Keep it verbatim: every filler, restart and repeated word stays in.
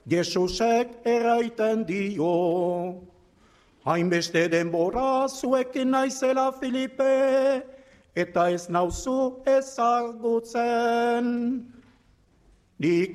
Jesusek erraiten dio, hainbeste denbora zuekin naizela Filipe, eta ez nauzu ezagutzen. Nik